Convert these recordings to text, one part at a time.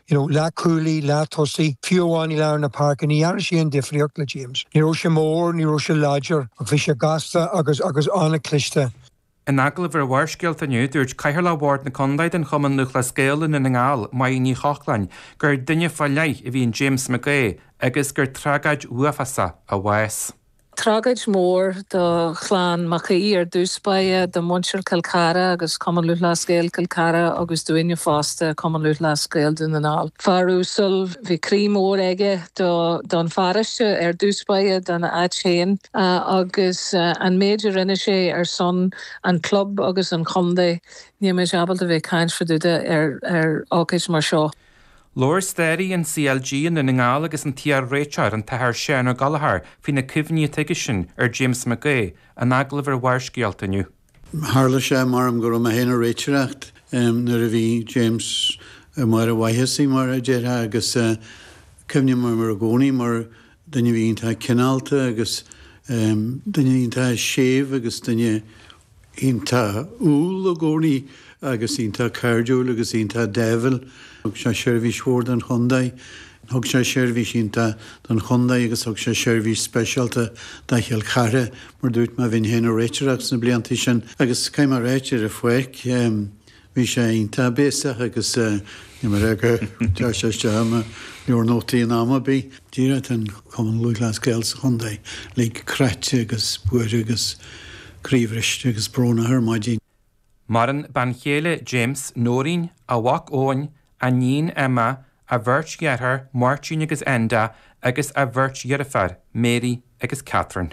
La Cooley, La Tussie, Fiowani Lar na Park, and Yara she and Diffrioch le James. Ni Rosha Moore, ni Rosha Lodger, Fisher Gasta, agus Anna Clista. In agla ver warsgelt aniu dúirt caiithir le bhard na condaid an chuman nuach le scéalan in ngáil mai ní chochlainn gur duine fáileith I bhíon James McGay agus gur tragaid uafasa a bhais. Tragaid mór do chláán Macaí dúspáide do Montreal Kilcara agus Common Luth le Scéal Kilcara agus Duine Fásta Common Luth le Scéal Dunanál. Farúsal bhí crí mór aige don fariste dúspáide don Chéin agus an méidir rinne sé son an club agus an chumda ní méid abal a bheith caint faduide ácais mar seo. Lord Sterry and CLG in the ngáil agus an T.R. Rachar an tahar Sean O'Gallagher fi na cifní teige sin James McGay an agla ver warsgelt aniu. Harla sé marm gur a héna réitreacht nuair a bhí James mar a waithasí mar a déire agus cymni mar a gcónaí mar duine bhí ionta cinálta agus duine ionta séh agus duine ionta úl a gcónaí agus ionta cardúil agus ionta devil. Thug sé seirbhís mhór an chundaid, thug sé seirbhís ionta don chundaid agus thug sé seirbhís speisialta daithil charre mar dúirt ma bhín héna réiteach na bliantí sin agus caiim mar réitir a foiic bhí sé ionta béisteach agus ní mar aige deir sé steama leor nótaí an ama bí díire an Common Luth le Scéal sa chundaid le creite agus buair agus críomhriste agus brona harmaidí. Maran ban chéile James Nórín a wach óin a nín Emma a bhirt gearthar Martin agus Enda agus a bhirt Yerifar Mary agus Catherine.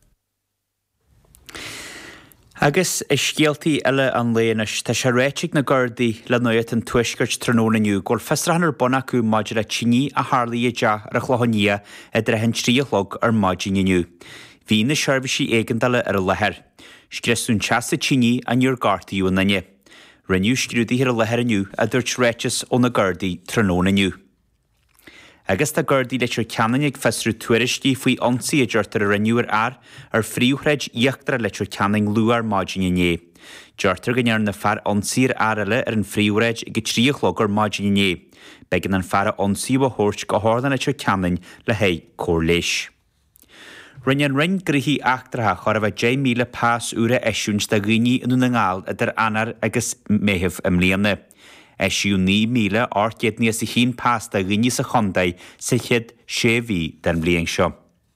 Agus is scialtaí eile an léanais tá sé réiteigh na Gardaí le nuad an tuisgurt tróna nniu gur festrahannar bona acu maidir a tíní a Harlaí ide ar a chlohannia a drehan tríolog ar maidin nniu. Bhí na seirbhísí éigandala ar a lethir. Sgresún teasta tíní a níor gartaíú nanne. Reniu sgrúdaí ar a lethir aniu a dúirt réitis ó na Gardaí tróna nniu. Agus tá Gardaí leis ceannaigh ag fesrú tuairiscí faoi ionsaí a deirtar a reniúar ar phríomhthreid íochttar leis ceannaigh luar maidin nné. Deirtar go nearna fear ionsaí ar eile ar an phríomhthreid go tríolog ar maidin nné. Began an fear ionsaí a thuirt go háirna leis ceannaigh le héad cór leis. Rinnean rin grithí achtartha chor a bheith 10,000 pás úra eisiúns da ghuiní inú na ngáil idir anar agus méthimh mbliana. Eisiú 9,000 áirtiad níos a hín pás da ghuiní sa chundaid sa chiad 6,000 den blian seo.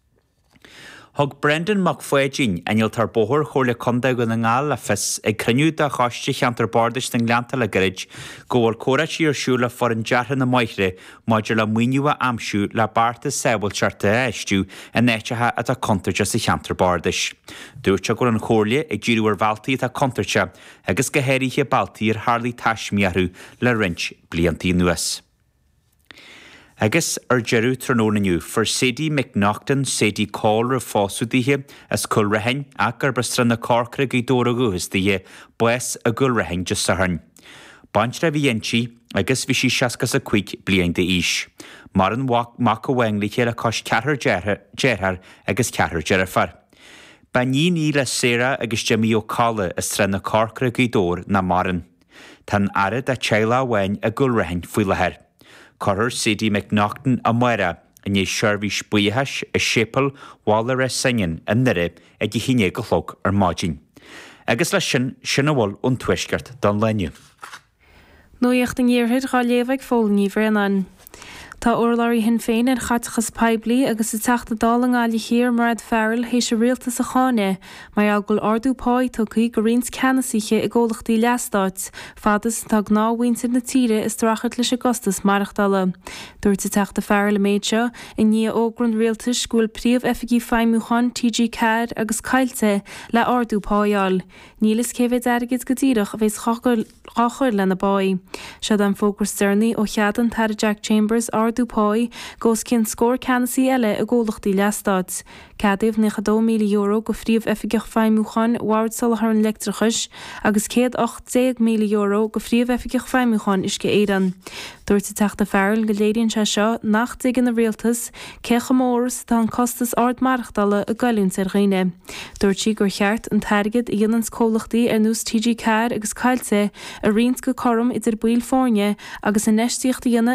Thug Brendan McFadden anial tar bóthir chóir le chundaid go na ngáil le fis ag cruniú da cháiste cheantar bardais den gleanta le garid go bhfuil córaití ar siúla for an deartha na maithre maidir le muoinú a amsú le barta sebhailte eistú a néitethe a contarte sa cheantar bardais. Dúirte gur an chóirle ag ddíú ar bhaltaí a contarte agus go héirithe baltaí ar Harlaí taismiarú le rint bliantí nuas. Agus ar jeú tróna nniu for Sadie McNaughton, Sadie Call a fásúdaithe as culrahain ach ar bastran na cárcra go dóra guhasdaithe bues a gulrahain just sa harn. Baint ra bhí intí agus bhí sí seacas a cuig blian de ís. Mar an mac a bhainglaithe le cos ceathar déarthar agus ceathar dearfar. Ba ní le Sarah agus Jimmy O'Calla is tren na cárcra go dór na maran. Tan arid a teila bhain a gulrahain faoi lethir. Corr Sadie McNaughton a muire a níos seirbhís buíthais a sépal bhála ra singin in nire ag i híine go chlog ar maidin. Agus le sin bhfuil ón tuisgart don leniu. Nuíocht an dhearthaid gá léomhaigh fóilníomhar an. Tá urlairí hin féin ar chatachas peblií agus i teachta dála gála chéar marad fearil hééis rialta sa cháine, mar agul ardú páid tucaí go rins ceanasíe i ggólachtaí leastáit, fadas tá gnáhaintir na tíre is drachart leis agustas marachdala. Dúirt sa teachta fearil méidse i ní ógrann rialtas gúil príomh efigí feimúchan TG Cad agus caiilte le ardú páial. Nílas céfid agad go dtíireach a bheits chachuir le na báid. Sead an fógur Sterny ó cheadan tar Jack Chambers ardúpáid gos cinn scór ceanasí eile a ggólachtaí leastáit. Cadamh €92,000 go phríomh efigich feimúchan Ward Sullivan an lectrachas agus €180,000 go phríomh efigich feimúchan is go éan. Dúirt sa teachta fearil go léironn se seo nach digan na rialtas cecha móras tá an costas ard marachdala a gaiún ar ghaine. Dúirt si gur cheart an tairgid i dhéanans cólachtaí ar nús TG Cad agus caiilte a rions go chom idir buil fórne agus in neistíocht dhéana